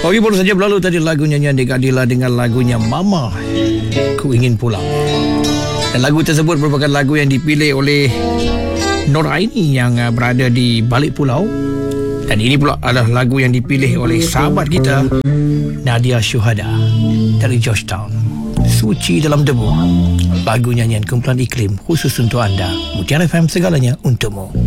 Okey, baru saja berlalu tadi lagu nyanyian Dik Adila dengan lagunya Mama Ku Ingin Pulang. Dan lagu tersebut merupakan lagu yang dipilih oleh Nur Aini yang berada di balik pulau. Dan ini pula adalah lagu yang dipilih oleh sahabat kita Nadia Syuhada dari Georgetown. Suci Dalam Debu, lagu nyanyian kumpulan Iklim khusus untuk anda. Mutiara FM, segalanya untukmu.